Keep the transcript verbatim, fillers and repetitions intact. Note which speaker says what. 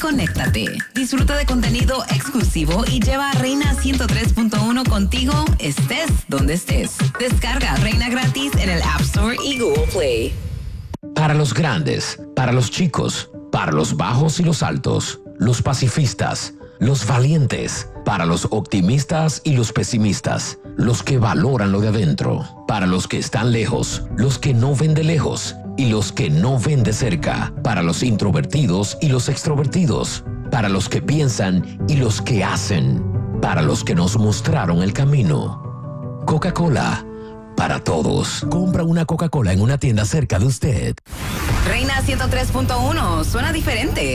Speaker 1: conéctate. Disfruta de contenido exclusivo y lleva a Reina ciento tres punto uno contigo, estés donde estés. Descarga Reina gratis en el App Store y Google Play.
Speaker 2: Para los grandes, para los chicos, para los bajos y los altos, los pacifistas, los valientes, para los optimistas y los pesimistas, los que valoran lo de adentro, para los que están lejos, los que no ven de lejos y los que no ven de cerca, para los introvertidos y los extrovertidos, para los que piensan y los que hacen, para los que nos mostraron el camino. Coca-Cola, para todos. Compra una Coca-Cola en una tienda cerca de usted.
Speaker 1: Reina ciento tres punto uno, suena diferente.